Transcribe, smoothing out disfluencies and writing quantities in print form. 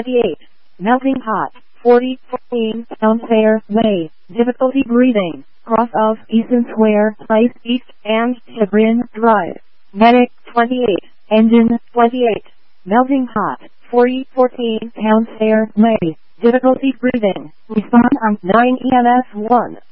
28. Melting hot. 40, 14, Elm Fair Way. Difficulty breathing. Cross of Eaton Square Place East and Chagrin Drive. Medic 28. Engine 28. Melting hot. 40, 14, Town Fair Way. Difficulty breathing. Respond on 9 EMS 1.